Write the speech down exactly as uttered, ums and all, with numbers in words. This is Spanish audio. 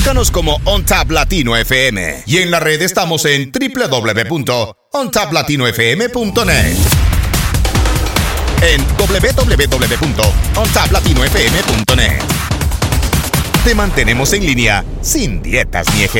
Búscanos como OnTap Latino F M. Y en la red estamos en doble u doble u doble u punto on tap latino f m punto net. En doble u doble u doble u punto on tap latino f m punto net. Te mantenemos en línea sin dietas ni ejercicios.